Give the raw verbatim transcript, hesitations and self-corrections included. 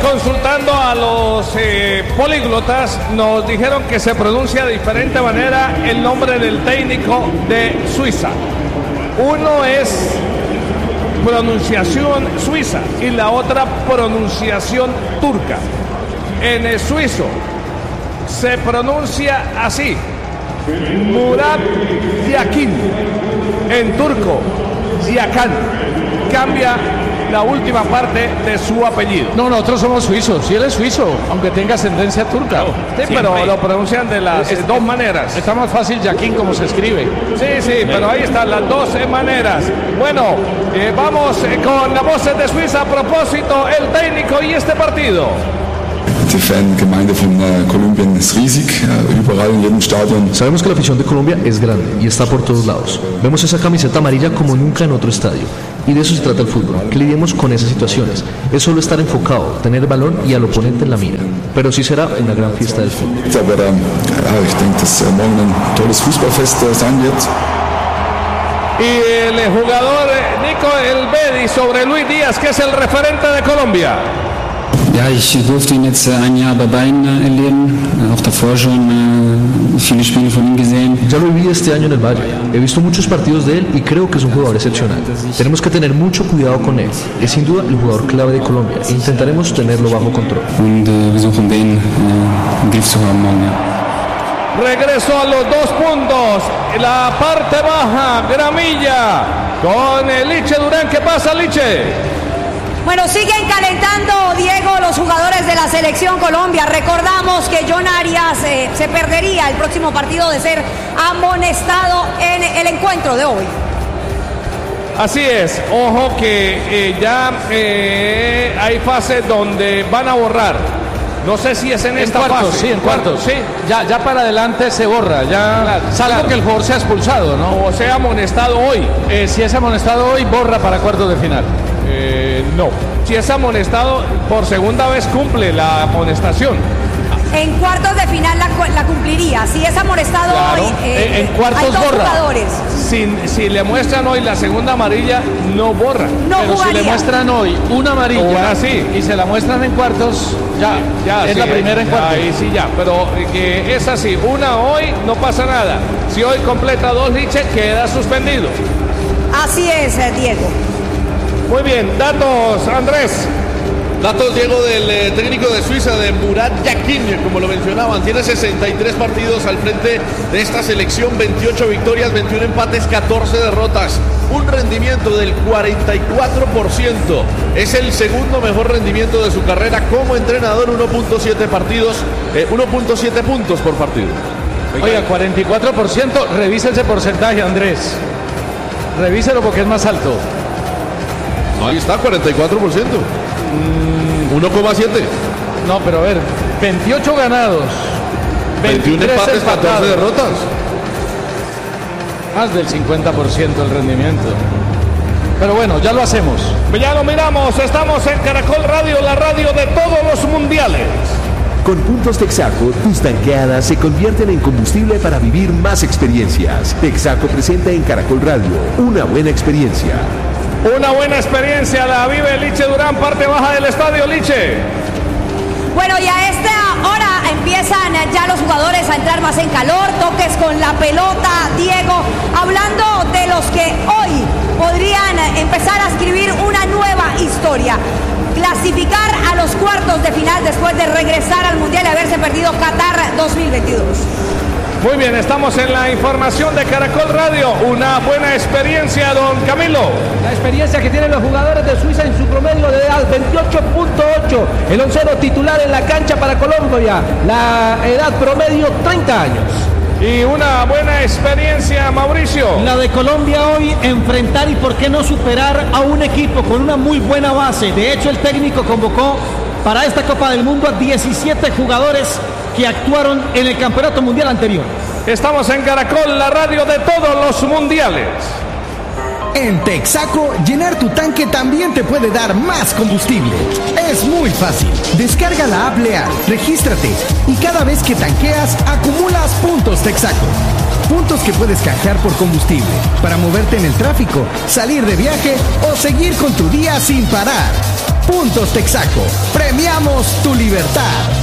consultando a los eh, políglotas, nos dijeron que se pronuncia de diferente manera el nombre del técnico de Suiza. Uno es pronunciación suiza y la otra pronunciación turca. En el suizo se pronuncia así: Murat Yakin. En turco, Yakan. Cambia la última parte de su apellido. No, nosotros somos suizos. Si él es suizo, aunque tenga ascendencia turca. No, sí, pero lo pronuncian de las es, dos maneras. Está más fácil Yakin como se escribe. Sí, sí, pero ahí están las dos maneras. Bueno, eh, vamos con las voces de Suiza a propósito, el técnico y este partido. Die Fangemeinde von äh, Kolumbien ist riesig, äh, überall in jedem Stadion. Sabemos que la afición de Colombia es grande y está por todos lados. Vemos esa camiseta amarilla como nunca en otro estadio. Y de eso se trata el fútbol, que lidiemos con esas situaciones. Es solo estar enfocado, tener el balón y al oponente en la mira. Pero sí será una gran fiesta del fútbol. Aber ja, ich denke, dass äh, morgen ein tolles Fußballfest äh, sein wird. Y el jugador Nico Elvedi sobre Luis Díaz, que es el referente de Colombia. Ja, ich durfte ihn jetzt ein Jahr bei Bayern erleben, auch davor schon viele Spiele von ihm gesehen. Ya lo viví este año en el Valle. He visto muchos partidos de él y creo que es un jugador excepcional. Tenemos que tener mucho cuidado con él. Es sin duda el jugador clave de Colombia e intentaremos tenerlo bajo control. Und äh, versuchen den äh, im Griff zu haben morgen. Ja. Regreso a los dos puntos. La parte baja, Gramilla, con el Liche Durán. ¿Qué pasa, Liche? Bueno, siguen calentando, Diego, los jugadores de la Selección Colombia. Recordamos que John Arias eh, se perdería el próximo partido de ser amonestado en el encuentro de hoy. Así es, ojo que eh, ya eh, hay fases donde van a borrar. No sé si es en, en esta cuartos, fase. Sí, en cuartos, sí. Ya, ya para adelante se borra, ya, claro, salvo claro. que el jugador sea expulsado, ¿no? O sea amonestado hoy. Eh, si es amonestado hoy, borra para cuartos de final. Eh, no. Si es amonestado, por segunda vez cumple la amonestación. En cuartos de final la, la cumpliría. Si es amonestado claro. hoy, eh, en, en cuartos hay dos borra. Jugadores. Si, si le muestran hoy la segunda amarilla, no borra. No Pero jugaría. si le muestran hoy una amarilla una, sí. y se la muestran en cuartos, ya, ya es sí, la primera en cuartos. Ahí sí ya, pero que es así. Una hoy, no pasa nada. Si hoy completa dos Liche, queda suspendido. Así es, Diego. Muy bien, datos, Andrés. Datos, Diego, del eh, técnico de Suiza, de Murat Yakin, como lo mencionaban. Tiene sesenta y tres partidos al frente de esta selección, veintiocho victorias, veintiuno empates, catorce derrotas. Un rendimiento del cuarenta y cuatro por ciento. Es el segundo mejor rendimiento de su carrera como entrenador, uno punto siete partidos, eh, uno punto siete puntos por partido. Oiga, cuarenta y cuatro por ciento, revise ese porcentaje, Andrés. Revíselo porque es más alto. Ahí está, cuarenta y cuatro por ciento. uno coma siete. No, pero a ver, veintiocho ganados, veintiuno empates, empatados. catorce derrotas. Más del cincuenta por ciento el rendimiento. Pero bueno, ya lo hacemos. Ya lo miramos, estamos en Caracol Radio, la radio de todos los mundiales. Con puntos Texaco, tus tanqueadas se convierten en combustible para vivir más experiencias. Texaco presenta en Caracol Radio una buena experiencia. Una buena experiencia la vive Liche Durán, parte baja del estadio, Liche. Bueno, y a esta hora empiezan ya los jugadores a entrar más en calor, toques con la pelota, Diego, hablando de los que hoy podrían empezar a escribir una nueva historia. Clasificar a los cuartos de final después de regresar al Mundial y haberse perdido Qatar dos mil veintidós. Muy bien, estamos en la información de Caracol Radio. Una buena experiencia, don Camilo. La experiencia que tienen los jugadores de Suiza en su promedio de edad, veintiocho punto ocho. El onceno titular en la cancha para Colombia. La edad promedio, treinta años. Y una buena experiencia, Mauricio. La de Colombia hoy, enfrentar y por qué no superar a un equipo con una muy buena base. De hecho, el técnico convocó para esta Copa del Mundo a diecisiete jugadores que actuaron en el Campeonato Mundial anterior. Estamos en Caracol, la radio de todos los mundiales. En Texaco, llenar tu tanque también te puede dar más combustible. Es muy fácil. Descarga la app Leal, regístrate y cada vez que tanqueas, acumulas puntos Texaco. Puntos que puedes canjear por combustible para moverte en el tráfico, salir de viaje o seguir con tu día sin parar. Puntos Texaco. Premiamos tu libertad.